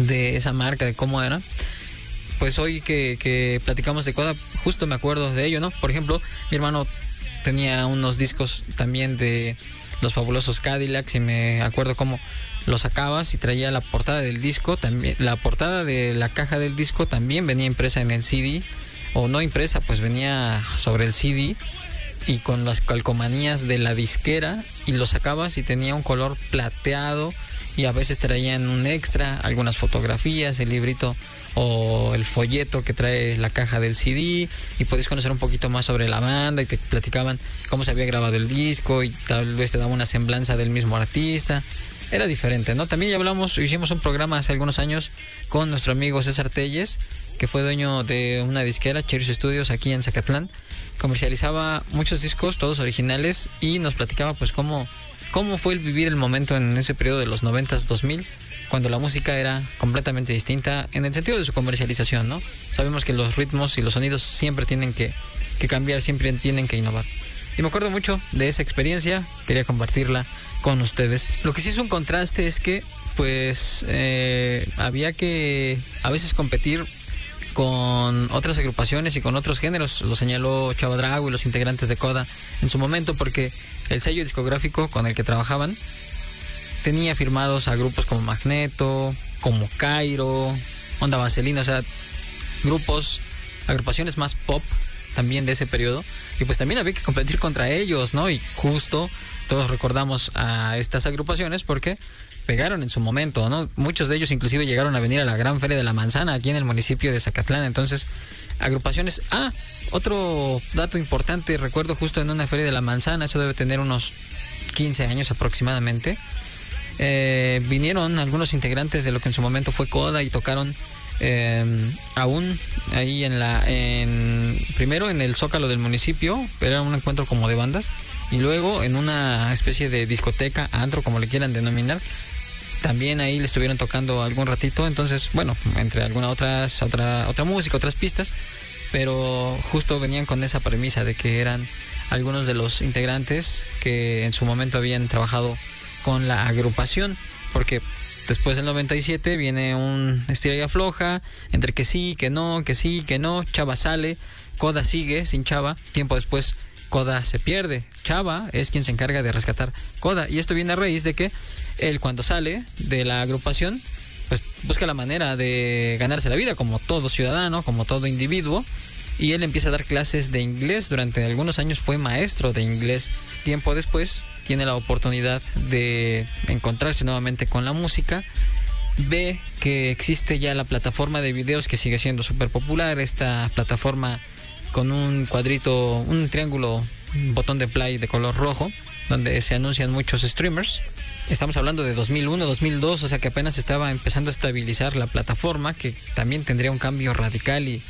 de esa marca, de cómo era. Pues hoy que platicamos de Coda, justo me acuerdo de ello, ¿no? Por ejemplo, mi hermano tenía unos discos también de los fabulosos Cadillacs y me acuerdo cómo lo sacabas y traía la portada del disco, también la portada de la caja del disco también venía impresa en el CD, o no impresa, pues venía sobre el CD y con las calcomanías de la disquera, y lo sacabas y tenía un color plateado, y a veces traían un extra, algunas fotografías, el librito o el folleto que trae la caja del CD, y podías conocer un poquito más sobre la banda y te platicaban cómo se había grabado el disco y tal vez te daba una semblanza del mismo artista. Era diferente, ¿no? También ya hicimos un programa hace algunos años con nuestro amigo César Telles, que fue dueño de una disquera, Cherish Studios, aquí en Zacatlán. Comercializaba muchos discos, todos originales, y nos platicaba pues cómo fue el vivir el momento en ese periodo de los 90s, 2000, cuando la música era completamente distinta en el sentido de su comercialización, ¿no? Sabemos que los ritmos y los sonidos siempre tienen que cambiar, siempre tienen que innovar. Y me acuerdo mucho de esa experiencia, quería compartirla con ustedes. Lo que sí es un contraste es que, pues, había que a veces competir con otras agrupaciones y con otros géneros. Lo señaló Chava Drago y los integrantes de Coda en su momento, porque el sello discográfico con el que trabajaban tenía firmados a grupos como Magneto, como Cairo, Onda Vaselina, o sea, agrupaciones más pop también de ese periodo, y pues también había que competir contra ellos, ¿no? Y justo todos recordamos a estas agrupaciones porque pegaron en su momento, ¿no? Muchos de ellos inclusive llegaron a venir a la Gran Feria de la Manzana aquí en el municipio de Zacatlán. Entonces, agrupaciones... otro dato importante, recuerdo justo en una Feria de la Manzana, eso debe tener unos 15 años aproximadamente, vinieron algunos integrantes de lo que en su momento fue Coda y tocaron aún ahí primero en el Zócalo del municipio, era un encuentro como de bandas, y luego en una especie de discoteca, antro, como le quieran denominar, también ahí le estuvieron tocando algún ratito. Entonces, bueno, entre alguna otra música, otras pistas, pero justo venían con esa premisa de que eran algunos de los integrantes que en su momento habían trabajado con la agrupación, porque después del 97 viene un estira y afloja, entre que sí, que no, que sí, que no. Chava sale, Coda sigue sin Chava. Tiempo después Coda se pierde, Chava es quien se encarga de rescatar Coda, y esto viene a raíz de que él, cuando sale de la agrupación, pues busca la manera de ganarse la vida como todo ciudadano, como todo individuo, y él empieza a dar clases de inglés. Durante algunos años fue maestro de inglés. Tiempo después tiene la oportunidad de encontrarse nuevamente con la música, ve que existe ya la plataforma de videos que sigue siendo súper popular, esta plataforma con un cuadrito, un triángulo, un botón de play de color rojo, donde se anuncian muchos streamers. Estamos hablando de 2001, 2002, o sea que apenas estaba empezando a estabilizar la plataforma, que también tendría un cambio radical. Y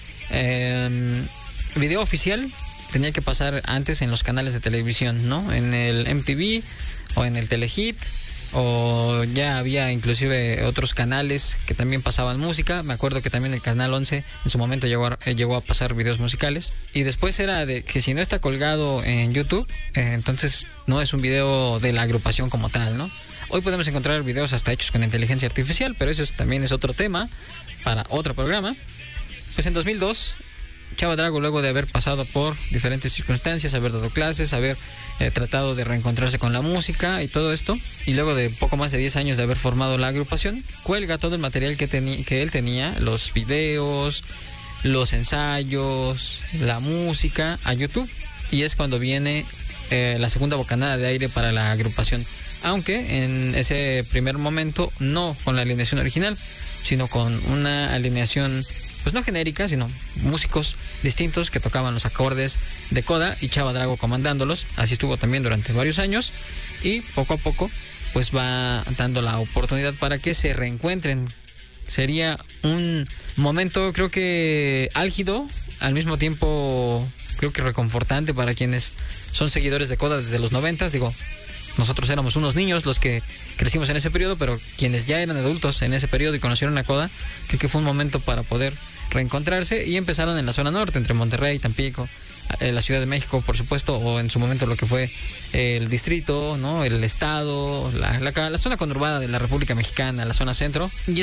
video oficial tenía que pasar antes en los canales de televisión, ¿no? En el MTV o en el Telehit, o ya había inclusive otros canales que también pasaban música. Me acuerdo que también el Canal 11 en su momento llegó a pasar videos musicales. Y después era de que si no está colgado en YouTube, entonces no es un video de la agrupación como tal, ¿no? Hoy podemos encontrar videos hasta hechos con inteligencia artificial, pero eso también es otro tema para otro programa. Pues en 2002... Chava Drago, luego de haber pasado por diferentes circunstancias, haber dado clases, haber tratado de reencontrarse con la música y todo esto, y luego de poco más de 10 años de haber formado la agrupación, cuelga todo el material que él tenía, los videos, los ensayos, la música, a YouTube, y es cuando viene la segunda bocanada de aire para la agrupación, aunque en ese primer momento no con la alineación original, sino con una alineación pues no genérica, sino músicos distintos que tocaban los acordes de Coda y Chava Drago comandándolos. Así estuvo también durante varios años, y poco a poco pues va dando la oportunidad para que se reencuentren. Sería un momento, creo que álgido, al mismo tiempo creo que reconfortante para quienes son seguidores de Coda desde los 90s. Digo, nosotros éramos unos niños los que crecimos en ese periodo, pero quienes ya eran adultos en ese periodo y conocieron a Coda, creo que fue un momento para poder reencontrarse, y empezaron en la zona norte, entre Monterrey, Tampico, la Ciudad de México, por supuesto, o en su momento lo que fue el distrito, ¿no? El estado, la zona conurbada de la República Mexicana, la zona centro. Y